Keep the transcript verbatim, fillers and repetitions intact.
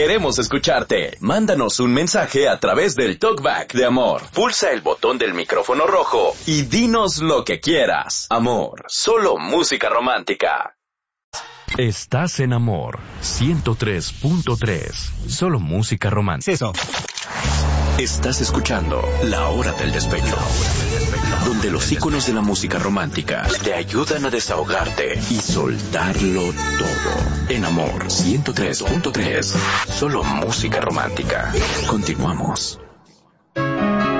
Queremos escucharte. Mándanos un mensaje a través del Talkback de Amor. Pulsa el botón del micrófono rojo y dinos lo que quieras. Amor, solo música romántica. Estás en Amor ciento tres punto tres. Solo música romántica. Eso. Estás escuchando La Hora del Despecho, donde los íconos de la música romántica te ayudan a desahogarte y soltarlo todo. En Amor ciento tres punto tres. Solo música romántica. Continuamos.